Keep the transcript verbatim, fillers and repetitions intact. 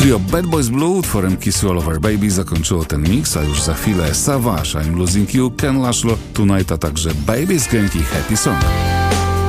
Trio Bad Boys Blue utworem Kiss You All Over Baby zakończyło ten mix, a już za chwilę Savage, I'm Losing You, Ken Laszlo, Tonight, a także Baby's Gang i Happy Song.